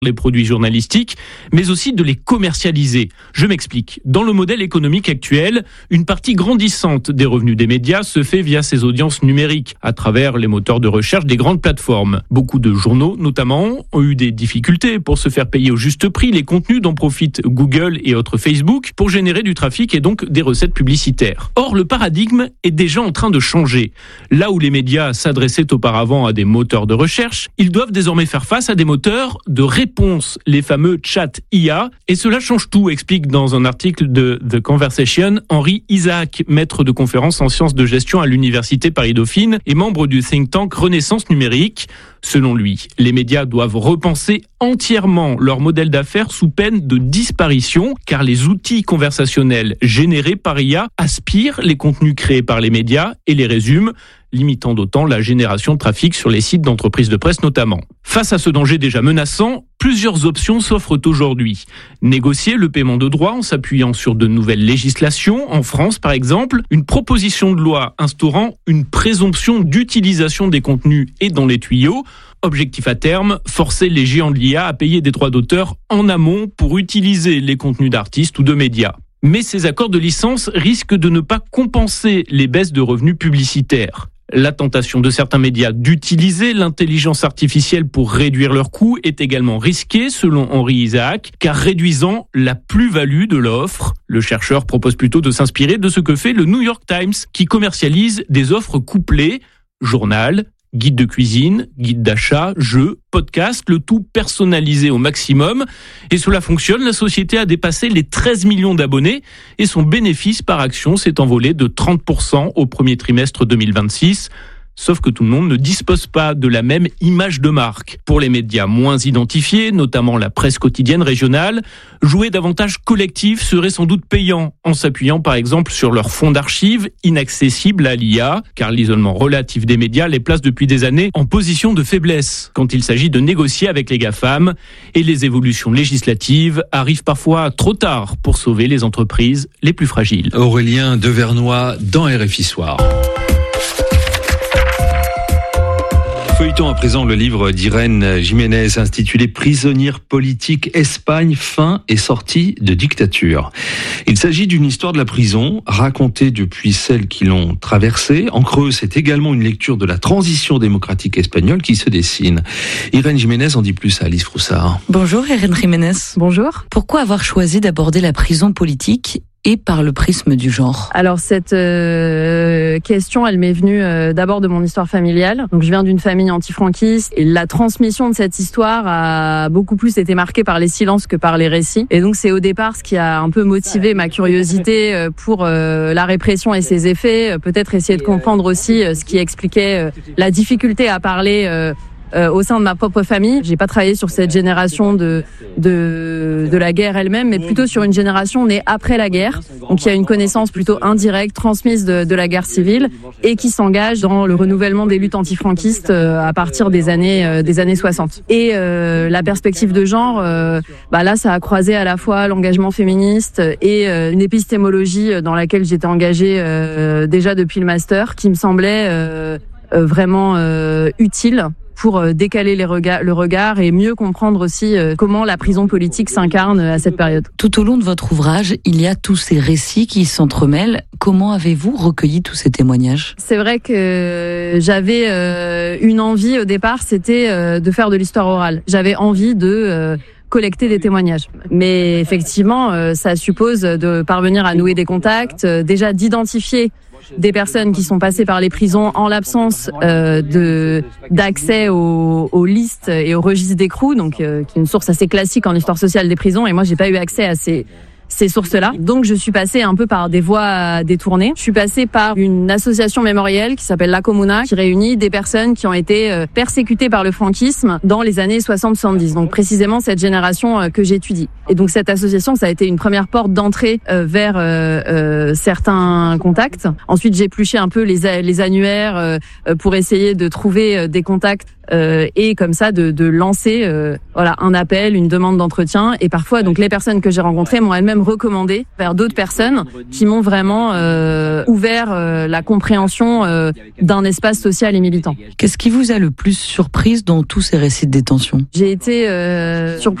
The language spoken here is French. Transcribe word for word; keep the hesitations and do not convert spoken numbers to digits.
les produits journalistiques, mais aussi de les commercialiser. Je m'explique. Dans le modèle économique actuel, une partie grandissante des revenus des médias se fait via ces audiences numériques, à travers les moteurs de recherche des grandes plateformes. Beaucoup de journaux, notamment, ont eu des difficultés pour se faire payer au juste prix les contenus dont profitent Google et autres Facebook pour générer du trafic et donc des recettes publicitaires. Or, le paradigme est déjà en train de changer. Là où les médias s'adressaient auparavant à des moteurs de recherche, ils doivent désormais faire face à des moteurs de réponse. Les fameux chat I A, et cela change tout, explique dans un article de The Conversation Henri Isaac, maître de conférences en sciences de gestion à l'université Paris-Dauphine et membre du think tank Renaissance Numérique. Selon lui, les médias doivent repenser entièrement leur modèle d'affaires sous peine de disparition, car les outils conversationnels générés par I A aspirent les contenus créés par les médias et les résument, limitant d'autant la génération de trafic sur les sites d'entreprises de presse notamment. Face à ce danger déjà menaçant, plusieurs options s'offrent aujourd'hui. Négocier le paiement de droits en s'appuyant sur de nouvelles législations, en France par exemple, une proposition de loi instaurant une présomption d'utilisation des contenus est dans les tuyaux. Objectif à terme, forcer les géants de l'I A à payer des droits d'auteur en amont pour utiliser les contenus d'artistes ou de médias. Mais ces accords de licence risquent de ne pas compenser les baisses de revenus publicitaires. La tentation de certains médias d'utiliser l'intelligence artificielle pour réduire leurs coûts est également risquée, selon Henri Isaac, car réduisant la plus-value de l'offre. Le chercheur propose plutôt de s'inspirer de ce que fait le New York Times, qui commercialise des offres couplées, journal, guide de cuisine, guide d'achat, jeux, podcast, le tout personnalisé au maximum. Et cela fonctionne, la société a dépassé les treize millions d'abonnés et son bénéfice par action s'est envolé de trente pour cent au premier trimestre deux mille vingt-six. Sauf que tout le monde ne dispose pas de la même image de marque. Pour les médias moins identifiés, notamment la presse quotidienne régionale, jouer davantage collectif serait sans doute payant, en s'appuyant par exemple sur leur fonds d'archives inaccessibles à l'I A, car l'isolement relatif des médias les place depuis des années en position de faiblesse quand il s'agit de négocier avec les GAFAM, et les évolutions législatives arrivent parfois trop tard pour sauver les entreprises les plus fragiles. Aurélien Devernois dans R F I Soir. Feuilleton à présent le livre d'Irène Jiménez intitulé « Prisonnière politique, Espagne, fin et sortie de dictature ». Il s'agit d'une histoire de la prison, racontée depuis celles qui l'ont traversée. En creux, c'est également une lecture de la transition démocratique espagnole qui se dessine. Irène Jiménez en dit plus à Alice Froussard. Bonjour Irène Jiménez. Bonjour. Pourquoi avoir choisi d'aborder la prison politique et par le prisme du genre? Alors cette euh, question, elle m'est venue euh, d'abord de mon histoire familiale. Donc je viens d'une famille anti-franquiste et la transmission de cette histoire a beaucoup plus été marquée par les silences que par les récits. Et donc c'est au départ ce qui a un peu motivé ma curiosité pour euh, la répression et ses effets. Peut-être essayer de comprendre aussi euh, ce qui expliquait euh, la difficulté à parler euh, Euh, au sein de ma propre famille. J'ai pas travaillé sur cette génération de de de la guerre elle-même, mais plutôt sur une génération née après la guerre, donc il y a une connaissance plutôt indirecte, transmise de, de la guerre civile et qui s'engage dans le renouvellement des luttes antifranquistes euh, à partir des années euh, des années soixante. Et euh, la perspective de genre, euh, bah là, ça a croisé à la fois l'engagement féministe et euh, une épistémologie dans laquelle j'étais engagée euh, déjà depuis le master, qui me semblait euh, euh, vraiment euh, utile pour décaler les regards, le regard et mieux comprendre aussi comment la prison politique s'incarne à cette période. Tout au long de votre ouvrage, il y a tous ces récits qui s'entremêlent. Comment avez-vous recueilli tous ces témoignages ? C'est vrai que j'avais euh, une envie au départ, c'était euh, de faire de l'histoire orale. J'avais envie de euh, collecter des témoignages. Mais effectivement, euh, ça suppose de parvenir à nouer des contacts, euh, déjà d'identifier des personnes qui sont passées par les prisons en l'absence euh, de d'accès aux, aux listes et aux registres d'écrou, donc euh, qui est une source assez classique en histoire sociale des prisons. Et moi, j'ai pas eu accès à ces ces sources-là. Donc je suis passée un peu par des voies détournées. Je suis passée par une association mémorielle qui s'appelle La Comuna, qui réunit des personnes qui ont été euh, persécutées par le franquisme dans les années soixante soixante-dix. Donc précisément cette génération euh, que j'étudie. Et donc cette association, ça a été une première porte d'entrée euh, vers euh, euh, certains contacts. Ensuite, j'ai épluché un peu les, les annuaires euh, pour essayer de trouver euh, des contacts euh, et comme ça de, de lancer euh, voilà un appel, une demande d'entretien. Et parfois, donc les personnes que j'ai rencontrées m'ont elles-mêmes recommandé vers d'autres personnes qui m'ont vraiment euh, ouvert euh, la compréhension euh, d'un espace social et militant. Qu'est-ce qui vous a le plus surprise dans tous ces récits de détention ? J'ai été euh, surprise